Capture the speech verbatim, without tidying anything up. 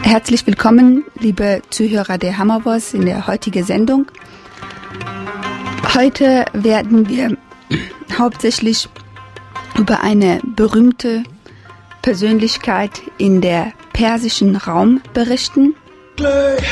Herzlich willkommen, liebe Zuhörer der Hammervoice in der heutigen Sendung. Heute werden wir hauptsächlich über eine berühmte Persönlichkeit in der persischen Raum berichten.